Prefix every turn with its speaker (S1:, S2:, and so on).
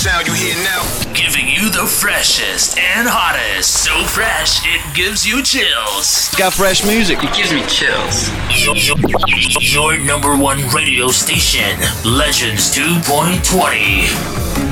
S1: sound you hear now.
S2: Giving you the freshest and hottest. So fresh, it gives you chills.
S3: Got fresh music.
S4: It gives me chills.
S2: Your number one radio station, Legends 2.20.